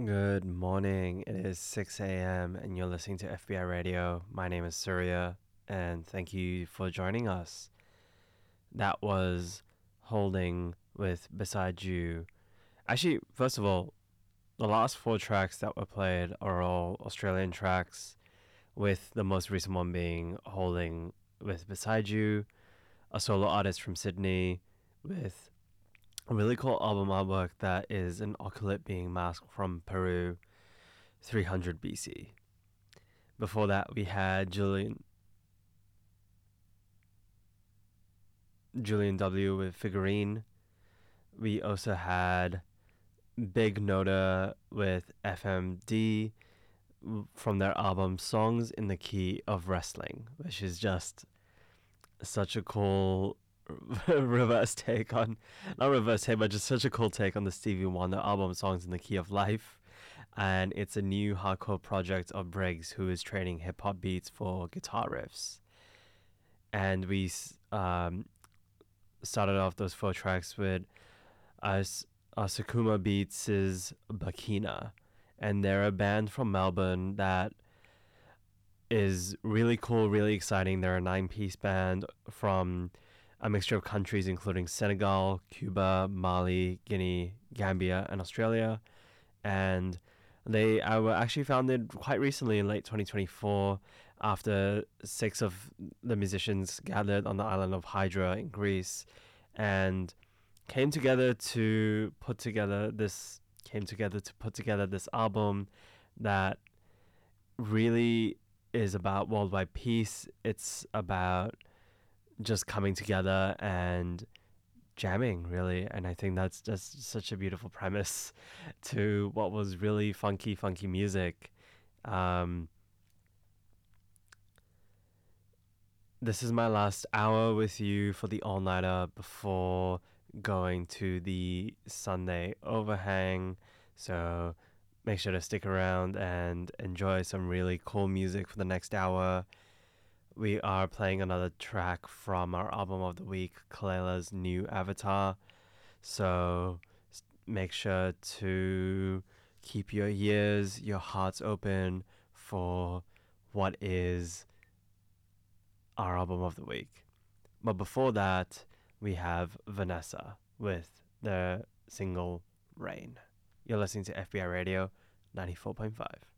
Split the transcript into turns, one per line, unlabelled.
Good morning. It is 6 a.m. and you're listening to FBI Radio. My name is Surya and thank you for joining us. That was Holding with Beside You. Actually, first of all, the last four tracks that were played are all Australian tracks, with the most recent one being Holding with Beside You, a solo artist from Sydney with a really cool album artwork that is an occulent being masked from Peru, 300 BC. Before that, we had Julian W with Figurine. We also had Big Noda with FMD from their album Songs in the Key of Wrestling, which is just such a cool reverse take on, not reverse take, but just such a cool take on the Stevie Wonder album Songs in the Key of Life. And it's a new hardcore project of Briggs, who is trading hip hop beats for guitar riffs. And we started off those four tracks with Sakuma Beats' Bakina. And they're a band from Melbourne that is really cool, really exciting. They're a 9-piece band from a mixture of countries including Senegal, Cuba, Mali, Guinea, Gambia, and Australia. And they were actually founded quite recently in late 2024 after 6 of the musicians gathered on the island of Hydra in Greece and came together to put together this album that really is about worldwide peace. It's about just coming together and jamming, really. And I think that's just such a beautiful premise to what was really funky music. This is my last hour with you for the all-nighter before going to the Sunday overhang. So make sure to stick around and enjoy some really cool music for the next hour. We are playing another track from our album of the week, Kalela's new Avatar. So make sure to keep your ears, your hearts open for what is our album of the week. But before that, we have Vanessa with their single Rain. You're listening to FBI Radio 94.5.